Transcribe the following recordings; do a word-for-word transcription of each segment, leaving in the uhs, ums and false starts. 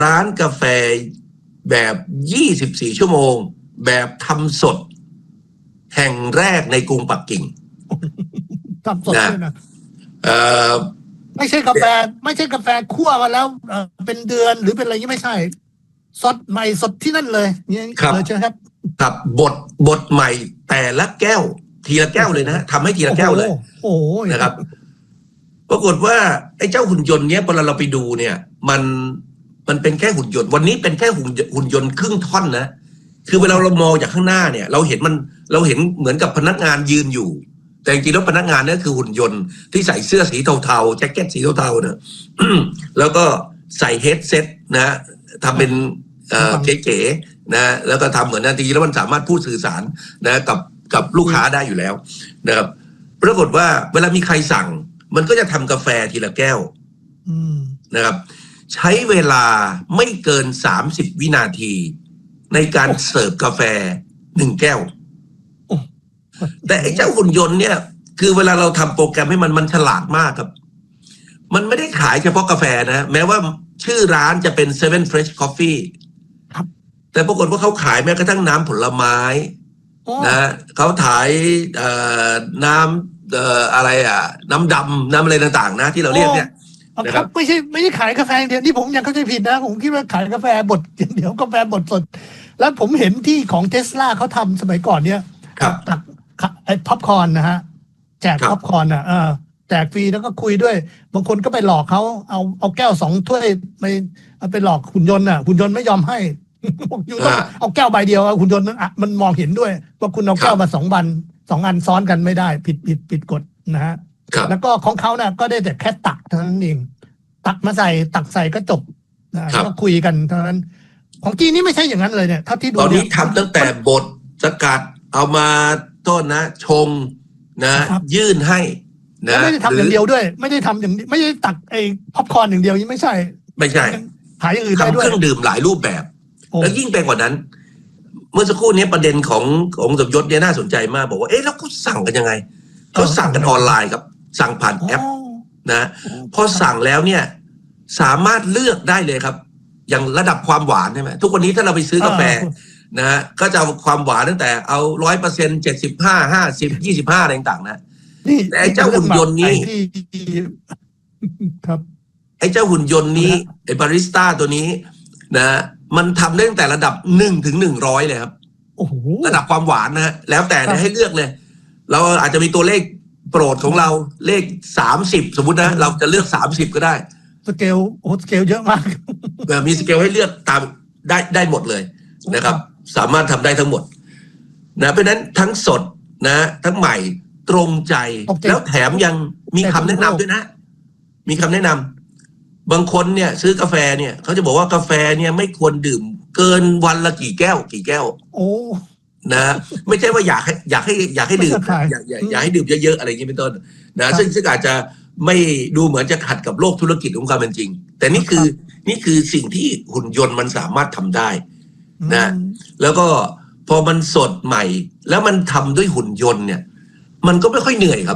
ร้านกาแฟแบบยี่สิบสี่ชั่วโมงแบบทำสดแห่งแรกในกรุงปักกิ่งทำสดด้วยนะเอ่อไม่ใช่กาแฟไม่ใช่กาแฟคั่วมาแล้วเอ่อเป็นเดือนหรือเป็นอะไรนี้ไม่ใช่สดใหม่สดที่นั่นเลยนี่เลยใช่ไหมครับครับบดบดใหม่แต่ละแก้วทีละแก้วเลยนะทำให้ทีละแก้วเลยโอ้โหนะครับปรากฏว่าไอ้เจ้าหุ่นยนต์เนี้ยพอเราไปดูเนี่ยมันมันเป็นแค่หุ่นยนต์วันนี้เป็นแค่หุ่นหุ่นยนต์ครึ่งท่อนนะคือเวลาเรามองจากข้างหน้าเนี่ยเราเห็นมันเราเห็นเหมือนกับพนักงานยืนอยู่แต่จริงๆแล้วพนักงานเนี่ยคือหุ่นยนต์ที่ใส่เสื้อสีเทาๆแจ็คเก็ตสีเทาๆเนี่ยแล้วก็ใส่เฮดเซ็ตนะทำเป็นเอ่อเก๋ๆนะแล้วก็ทำเหมือนนาทีแล้วมันสามารถพูดสื่อสารนะกับกับลูกค้าได้อยู่แล้วนะครับปรากฏว่าเวลามีใครสั่งมันก็จะทำกาแฟทีละแก้วนะครับใช้เวลาไม่เกินสามสิบวินาทีในการเสิร์ฟกาแฟหนึ่งแก้วแต่ไอ้เจ้าหุ่นยนต์เนี่ยคือเวลาเราทำโปรแกรมให้มันมันฉลาดมากครับมันไม่ได้ขายเฉพาะกาแฟนะแม้ว่าชื่อร้านจะเป็น เซเว่น Fresh Coffee แต่ปรากฏว่าเขาขายแม้กระทั่งน้ำผลไม้นะเขาขายน้ำอะไรอ่ะน้ำดำน้ำอะไรต่างๆนะที่เราเรียกเนี่ยนะครับไม่ใช่ไม่ใช่ขายกาแฟเดียวนี่ผมยังเข้าใจผิดนะผมคิดว่าขายกาแฟบดเดี๋ยวกาแฟบดสดแล้วผมเห็นที่ของเทสลาเขาทำสมัยก่อนเนี่ยตักไอ้พ็อปคอร์นนะฮะแจกพ็อปคอร์นอ่ะเออแจกฟรีแล้วก็คุยด้วยบางคนก็ไปหลอกเขาเอาเอาแก้วสองถ้วยไปเอาไปหลอกหุ่นยนต์อ่ะหุ่นยนต์ไม่ยอมให้อยู่ต้องเอาแก้วใบเดียวหุ่นยนต์มันมันมองเห็นด้วยว่าคุณเอาแก้วมาสองบันสองอันซ้อนกันไม่ได้ผิดผิดผิดกฎนะฮะแล้วก็ของเขาน่ะก็ได้แต่แค่ตักเท่านั้นเองตักมาใส่ตักใส่ก็จบนะแล้วก็คุยกันเท่านั้นของจีนนี่ไม่ใช่อย่างนั้นเลยเนี่ยเท่าที่ดูตอนนี้ทำตั้งแต่บดสกัดเอามาต้นนะชงนะยื่นให้นะไม่ได้ทำอย่างเดียวด้วยไม่ได้ทำอย่างไม่ได้ตักไอ้พ็อปคอร์นอย่างเดียวนี่ไม่ใช่ไม่ใช่ขายอย่างอื่นได้ด้วยทำเครื่องดื่มหลายรูปแบบแล้วยิ่งไปกว่านั้นเมื่อสักครู่นี้ประเด็นของของสมยศเนี่ยน่าสนใจมากบอกว่าเอ๊ะแล้วเขาสั่งกันยังไงเขาสั่งกันออนไลน์ครับสั่งผ่านแอปนะพอสั่งแล้วเนี่ยสามารถเลือกได้เลยครับอย่างระดับความหวานใช่ไหมทุกวันนี้ถ้าเราไปซื้อกาแฟนะฮะก็จะเอาความหวานตั้งแต่เอาร้อยเปอร์เซ็นต์เจ็ดสิบห้าห้าสิบยี่สิบห้าอะไรต่างๆนะแต่ไอ้เจ้าหุ่นยนต์นี้ครับไอ้เจ้าหุ่นยนต์นี้ไอ้บาริสต้าตัวนี้นะมันทำได้ตั้งแต่ระดับหนึ่งถึงหนึ่งร้อยเลยครับระดับความหวานนะแล้วแต่ให้เลือกเลยเราอาจจะมีตัวเลขโปรดของเราเลขสามสิบสมมุตินะเราจะเลือกสามสิบก็ได้สเกลโอ้สเกลเยอะมากมีสเกลให้เลือกตามได้ได้หมดเลยนะครับสามารถทำได้ทั้งหมดนะเพราะนั้นทั้งสดนะทั้งใหม่ตรงใจแล้วแถมยังมีคำแนะนำด้วยนะมีคำแนะนำบางคนเนี่ยซื้อกาแฟเนี่ยเขาจะบอกว่ากาแฟเนี่ยไม่ควรดื่มเกินวันละกี่แก้วกี่แก้วโอ้นะไม่ใช่ว่าอยากให้อยากให้อยากให้ดื่มอยากอยากให้ดื่มเยอะๆอะไรอย่างนี้เป็นต้นนะซึ่งซึ่งอาจจะไม่ดูเหมือนจะขัดกับโลกธุรกิจของความเป็นจริงแต่นี่คือนี่คือสิ่งที่หุ่นยนต์มันสามารถทำได้นะแล้วก็พอมันสดใหม่แล้วมันทำด้วยหุ่นยนต์เนี่ยมันก็ไม่ค่อยเหนื่อยครับ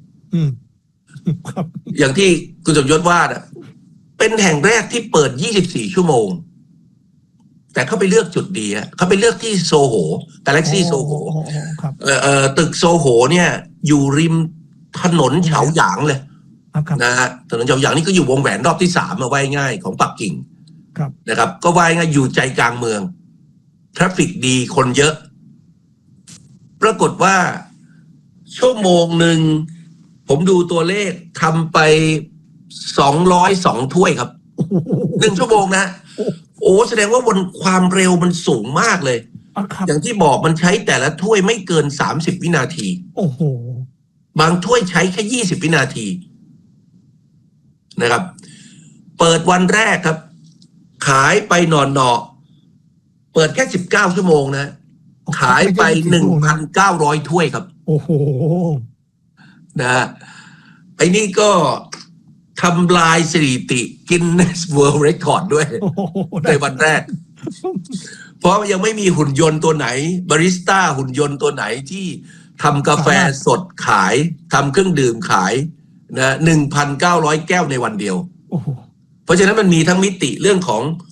อย่างที่คุณสมยศว่าเป็นแห่งแรกที่เปิดยี่สิบสี่ชั่วโมงแต่เขาไปเลือกจุดดีฮะเขาไปเลือกที่โซโหกาแล็กซี่โซโหตึกโซโหเนี่ยอยู่ริมถนนเฉาหยางเลยนะฮะถนนเฉาหยางนี่ก็อยู่วงแหวนรอบที่สามมาไว้ง่ายของปักกิ่งนะครับก็ไว้ง่ายอยู่ใจกลางเมืองทราฟฟิกดีคนเยอะปรากฏว่าชั่วโมงหนึ่งผมดูตัวเลขทำไปสองร้อยสองถ้วยครับหนึ่งชั่วโมงนะโอ้แสดงว่าบนความเร็วมันสูงมากเลยอย่างที่บอกมันใช้แต่ละถ้วยไม่เกินสามสิบวินาทีโอ้โหบางถ้วยใช้แค่ยี่สิบวินาทีนะครับเปิดวันแรกครับขายไปนอนเนาะเปิดแค่สิบเก้าชั่วโมงนะขายไปหนึ่งพันเก้าร้อยถ้วยครับโอ้โหนะไอ้นี่ก็ทำลายสถิติ Guinness World Record ด้วยในวันแรกเพราะยังไม่มีหุ่นยนต์ตัวไหนบาริสต้าหุ่นยนต์ตัวไหนที่ทำกาแฟสดขายทำเครื่องดื่มขายนะหนึ่งพันเก้าร้อยแก้วในวันเดียวเพราะฉะนั้นมันมีทั้งมิติเรื่องของ